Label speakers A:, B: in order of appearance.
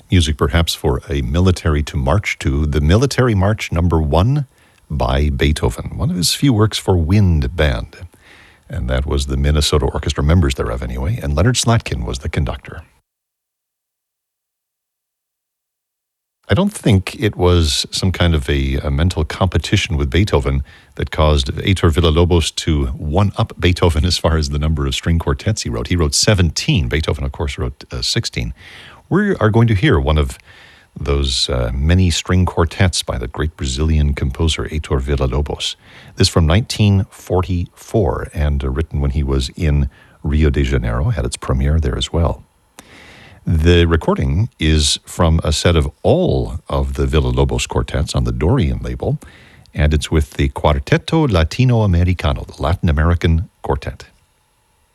A: Music perhaps for a military to march to, the Military March Number 1 by Beethoven, one of his few works for wind band. And that was the Minnesota Orchestra, members thereof anyway, and Leonard Slatkin was the conductor. I don't think it was some kind of a mental competition with Beethoven that caused Heitor Villa-Lobos to one-up Beethoven as far as the number of string quartets he wrote. He wrote 17. Beethoven, of course, wrote 16. We are going to hear one of those many string quartets by the great Brazilian composer Heitor Villa-Lobos. This from 1944 and written when he was in Rio de Janeiro, had its premiere there as well. The recording is from a set of all of the Villa-Lobos quartets on the Dorian label, and it's with the Quarteto Latino Americano, the Latin American Quartet.